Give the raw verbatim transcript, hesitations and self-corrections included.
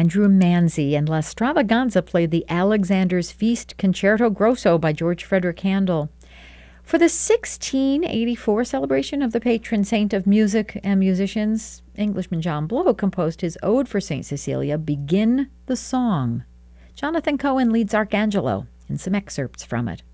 Andrew Manzi, and La Stravaganza played the Alexander's Feast Concerto Grosso by George Frederick Handel. For the sixteen eighty-four celebration of the patron saint of music and musicians, Englishman John Blow composed his ode for Saint Cecilia, Begin the Song. Jonathan Cohen leads Arcangelo in some excerpts from it.